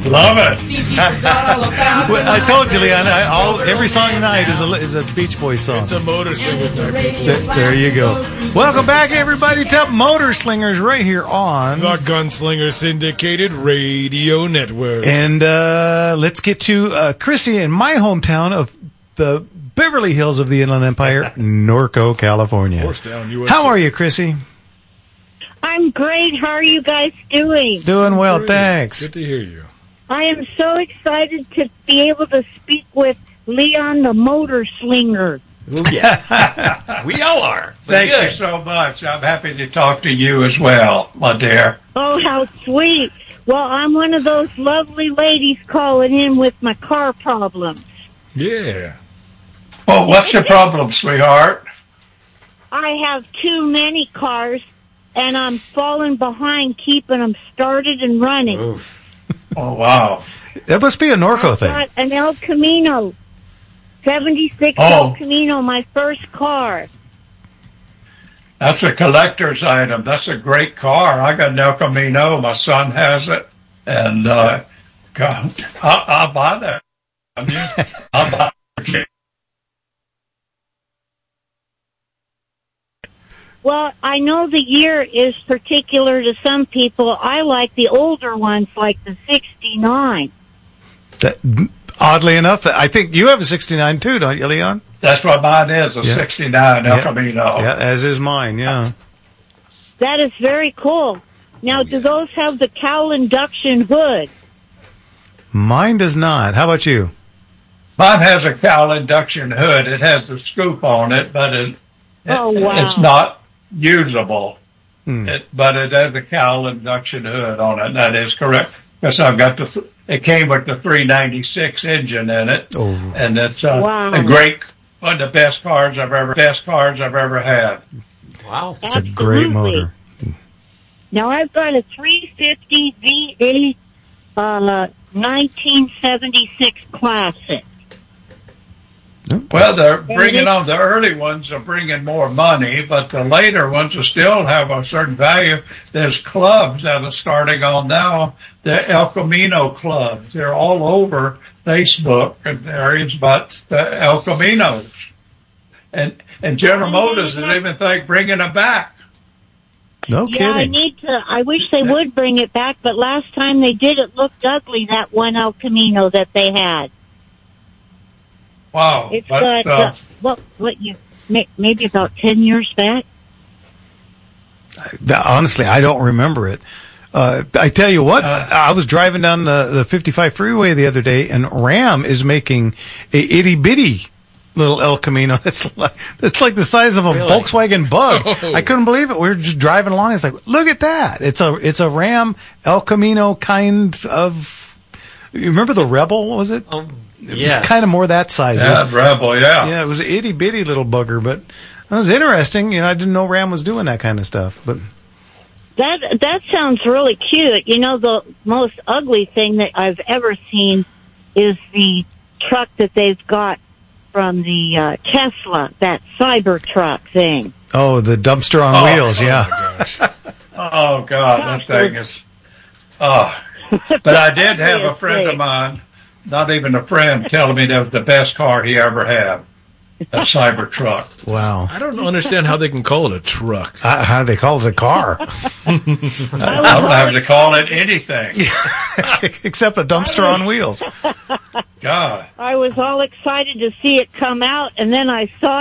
Love it. Well, I told you, Leon. Every song tonight is a Beach Boys song. It's a Motor Slinger. There you go. Welcome back, everybody, to Motor Slingers right here on the Gunslinger Syndicated Radio Network. And let's get to Chrissy in my hometown of the Beverly Hills of the Inland Empire, Norco, California. Horstown, USA. How are you, Chrissy? I'm great. How are you guys doing? Doing well, thanks. Good to hear you. I am so excited to be able to speak with Leon the Motor Slinger. Ooh, yeah. We all are. So Thank good. you so much. I'm happy to talk to you as well, my dear. Oh, how sweet. Well, I'm one of those lovely ladies calling in with my car problems. Yeah. Well, what's your problem, sweetheart? I have too many cars, and I'm falling behind keeping them started and running. Oof. Oh, wow. That must be a Norco thing. I've got an El Camino, 76 El Camino, my first car. That's a collector's item. That's a great car. I got an El Camino. My son has it. And God, I'll buy that. I mean, I'll buy it. Well, I know the year is particular to some people. I like the older ones, like the 69. Oddly enough, I think you have a 69 too, don't you, Leon? That's what mine is, a 69 El Camino. Yeah, as is mine, yeah. That is very cool. Now, do those have the cowl induction hood? Mine does not. How about you? Mine has a cowl induction hood. It has the scoop on it, but it's not usable. But it has a cowl induction hood on it. That is correct. Because I've got it came with the 396 engine in it, and it's a great, one of the best cars I've ever had. Wow, it's a great motor. Now I've got a 350 V8 1976 Classic. Well, they're bringing on the early ones are bringing more money, but the later ones will still have a certain value. There's clubs that are starting on now, the El Camino clubs. They're all over Facebook and there is about the El Caminos. And General Motors is even bringing them back. No kidding. I wish they would bring it back, but last time they did, it looked ugly, that one El Camino that they had. Wow. It's maybe about 10 years back? Honestly, I don't remember it. I tell you what, I was driving down the 55 freeway the other day, and Ram is making a itty-bitty little El Camino. That's like the size of a Volkswagen Bug. Oh. I couldn't believe it. We were just driving along. It's like, look at that. It's a Ram El Camino kind of. You remember the Rebel? What was it? It was kind of more that size. Yeah, Rebel. Yeah. Yeah, it was an itty bitty little bugger, but it was interesting. I didn't know Ram was doing that kind of stuff, but. That sounds really cute. The most ugly thing that I've ever seen is the truck that they've got from the Tesla, that Cybertruck thing. Oh, the dumpster on wheels, yeah. Oh, God, that thing is... But I did have a friend of mine, not even a friend, telling me that was the best car he ever had. A Cybertruck. Wow. I don't understand how they can call it a truck. How they call it a car. I don't have to call it anything. Except a dumpster on wheels. God. I was all excited to see it come out, and then I saw